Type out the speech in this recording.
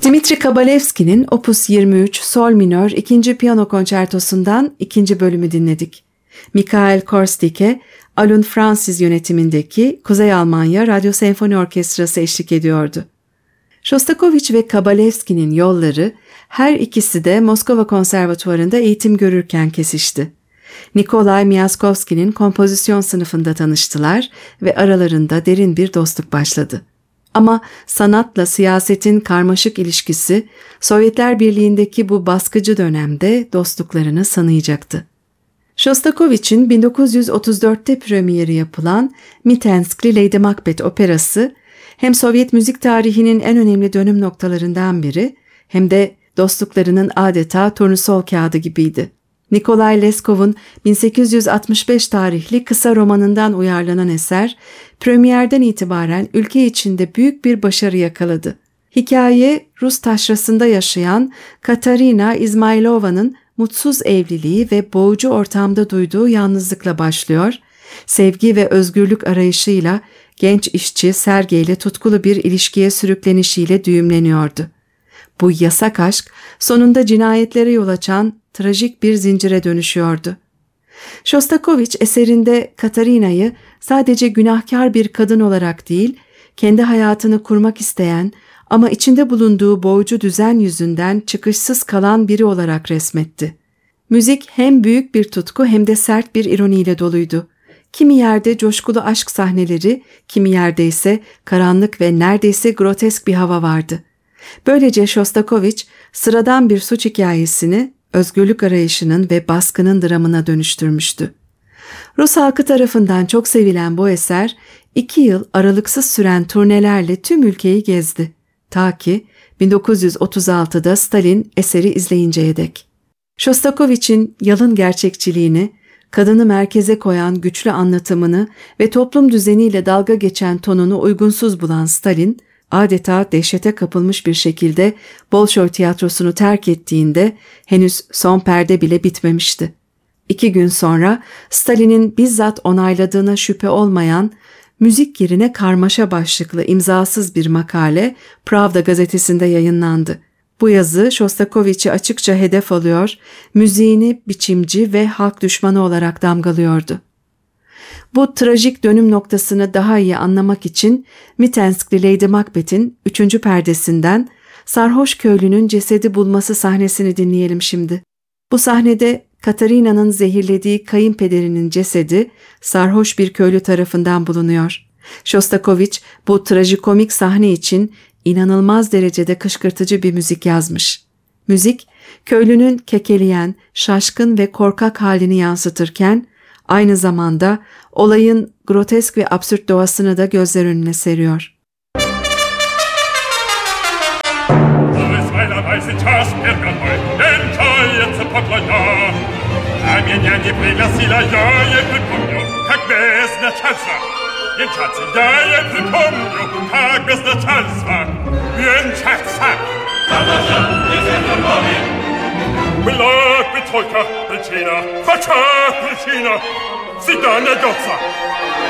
Dmitri Kabalevski'nin Opus 23 Sol minör 2. Piyano Konçertosu'ndan 2. bölümü dinledik. Mikhail Korstik'e Alun Francis yönetimindeki Kuzey Almanya Radyo Senfoni Orkestrası eşlik ediyordu. Shostakovich ve Kabalevski'nin yolları her ikisi de Moskova Konservatuvarı'nda eğitim görürken kesişti. Nikolay Myaskovski'nin kompozisyon sınıfında tanıştılar ve aralarında derin bir dostluk başladı. Ama sanatla siyasetin karmaşık ilişkisi Sovyetler Birliği'ndeki bu baskıcı dönemde dostluklarını sınayacaktı. Shostakovich'in 1934'te premieri yapılan Mitenskli Lady Macbeth operası hem Sovyet müzik tarihinin en önemli dönüm noktalarından biri hem de dostluklarının adeta turnusol kağıdı gibiydi. Nikolay Leskov'un 1865 tarihli kısa romanından uyarlanan eser, premierden itibaren ülke içinde büyük bir başarı yakaladı. Hikaye, Rus taşrasında yaşayan Katarina İzmaylova'nın mutsuz evliliği ve boğucu ortamda duyduğu yalnızlıkla başlıyor, sevgi ve özgürlük arayışıyla genç işçi Sergey ile tutkulu bir ilişkiye sürüklenişiyle düğümleniyordu. Bu yasak aşk sonunda cinayetlere yol açan trajik bir zincire dönüşüyordu. Shostakovich eserinde Katarina'yı sadece günahkar bir kadın olarak değil, kendi hayatını kurmak isteyen ama içinde bulunduğu boğucu düzen yüzünden çıkışsız kalan biri olarak resmetti. Müzik hem büyük bir tutku hem de sert bir ironiyle doluydu. Kimi yerde coşkulu aşk sahneleri, kimi yerde ise karanlık ve neredeyse grotesk bir hava vardı. Böylece Shostakovich sıradan bir suç hikayesini özgürlük arayışının ve baskının dramına dönüştürmüştü. Rus halkı tarafından çok sevilen bu eser 2 yıl aralıksız süren turnelerle tüm ülkeyi gezdi. Ta ki 1936'da Stalin eseri izleyinceye dek. Shostakovich'in yalın gerçekçiliğini, kadını merkeze koyan güçlü anlatımını ve toplum düzeniyle dalga geçen tonunu uygunsuz bulan Stalin, adeta dehşete kapılmış bir şekilde Bolşoy tiyatrosunu terk ettiğinde henüz son perde bile bitmemişti. 2 gün sonra Stalin'in bizzat onayladığına şüphe olmayan müzik yerine karmaşa başlıklı imzasız bir makale Pravda gazetesinde yayınlandı. Bu yazı Shostakovich'i açıkça hedef alıyor, müziğini biçimci ve halk düşmanı olarak damgalıyordu. Bu trajik dönüm noktasını daha iyi anlamak için Mitenskli Lady Macbeth'in 3. perdesinden sarhoş köylünün cesedi bulması sahnesini dinleyelim şimdi. Bu sahnede Katarina'nın zehirlediği kayınpederinin cesedi sarhoş bir köylü tarafından bulunuyor. Shostakovich bu trajikomik sahne için inanılmaz derecede kışkırtıcı bir müzik yazmış. Müzik, köylünün kekeleyen, şaşkın ve korkak halini yansıtırken, aynı zamanda olayın grotesk ve absürt doğasını da gözler önüne seriyor. Причина, хоча причина, всегда найдется.